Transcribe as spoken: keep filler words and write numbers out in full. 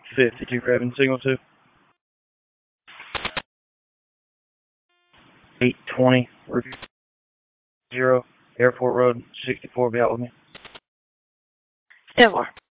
fifty-two Craven, signal two. eight twenty, zero, Airport Road, sixty-four, be out with me. ten four.